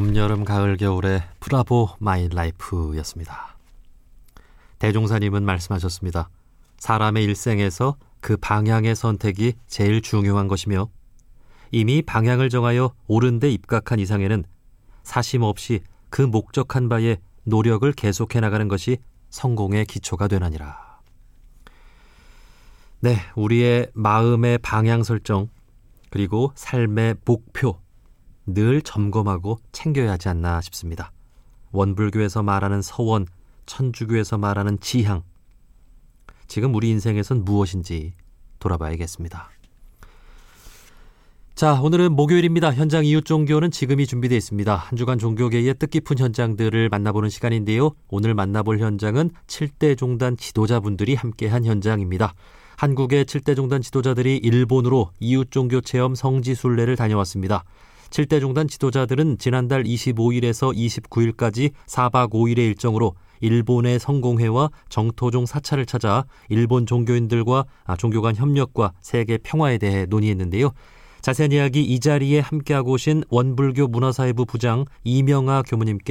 봄, 여름, 가을, 겨울의 브라보 마이 라이프였습니다. 대종사님은 말씀하셨습니다. 사람의 일생에서 그 방향의 선택이 제일 중요한 것이며 이미 방향을 정하여 옳은 데 입각한 이상에는 사심 없이 그 목적한 바에 노력을 계속해 나가는 것이 성공의 기초가 되나니라. 네, 우리의 마음의 방향 설정 그리고 삶의 목표 늘 점검하고 챙겨야 하지 않나 싶습니다. 원불교에서 말하는 서원, 천주교에서 말하는 지향, 지금 우리 인생에선 무엇인지 돌아봐야겠습니다. 자, 오늘은 목요일입니다. 현장 이웃종교는 지금이 준비되어 있습니다. 한 주간 종교계의 뜻깊은 현장들을 만나보는 시간인데요. 오늘 만나볼 현장은 7대 종단 지도자분들이 함께한 현장입니다. 한국의 7대 종단 지도자들이 일본으로 이웃종교 체험 성지순례를 다녀왔습니다. 7대 종단 지도자들은 지난달 25일에서 29일까지 4박 5일의 일정으로 일본의 성공회와 정토종 사찰을 찾아 일본 종교인들과 종교 간 협력과 세계 평화에 대해 논의했는데요. 자세한 이야기 이 자리에 함께하고 오신 원불교 문화사회부 부장 이명아 교무님께